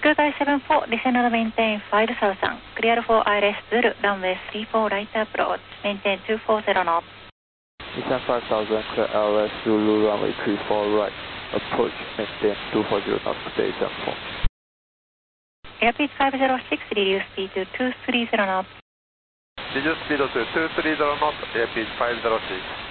Sky74, descend maintain 5000, clear for ILS Zulu, runway 34 right approach, maintain 240 knots. Descend 5000, clear ILS Zulu, runway 34 right approach, maintain 240 knots, today 74. Airspeed 506, reduce speed to 230 knots. Reduce speed to 230 knots, airspeed 506.